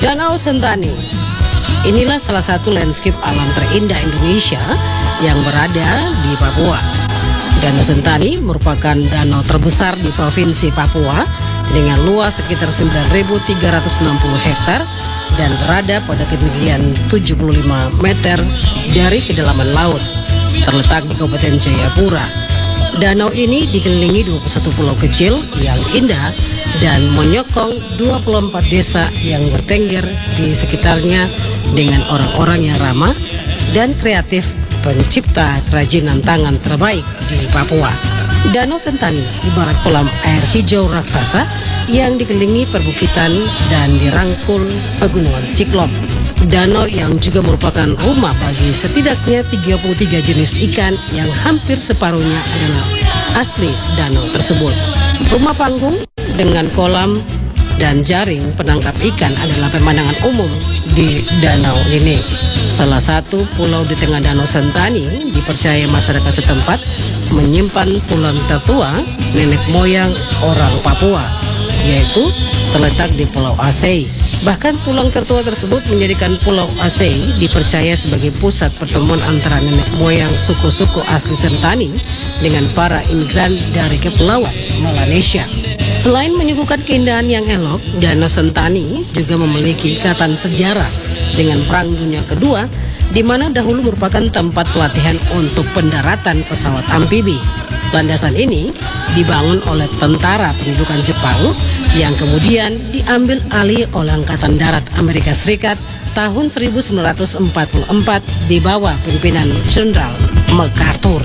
Danau Sentani. Inilah salah satu landscape alam terindah Indonesia yang berada di Papua. Danau Sentani merupakan danau terbesar di Provinsi Papua dengan luas sekitar 9.360 hektar dan berada pada ketinggian 75 meter dari kedalaman laut. Terletak di Kabupaten Jayapura. Danau ini dikelilingi 21 pulau kecil yang indah dan menyokong 24 desa yang bertengger di sekitarnya dengan orang-orang yang ramah dan kreatif, pencipta kerajinan tangan terbaik di Papua. Danau Sentani ibarat kolam air hijau raksasa yang dikelilingi perbukitan dan dirangkul pegunungan Siklop. Danau yang juga merupakan rumah bagi setidaknya 33 jenis ikan yang hampir separuhnya adalah asli danau tersebut. Rumah panggung dengan kolam dan jaring penangkap ikan adalah pemandangan umum di danau ini. Salah satu pulau di tengah Danau Sentani dipercaya masyarakat setempat menyimpan tulang tertua nenek moyang orang Papua, yaitu terletak di Pulau Asei. Bahkan tulang tertua tersebut menjadikan Pulau Asei dipercaya sebagai pusat pertemuan antara nenek moyang suku-suku asli Sentani dengan para imigran dari Kepulauan Melanesia. Selain menyuguhkan keindahan yang elok, Danau Sentani juga memiliki ikatan sejarah dengan Perang Dunia Kedua, di mana dahulu merupakan tempat pelatihan untuk pendaratan pesawat amfibi. Landasan ini dibangun oleh tentara pendudukan Jepang yang kemudian diambil alih oleh Angkatan Darat Amerika Serikat tahun 1944 di bawah pimpinan Jenderal MacArthur.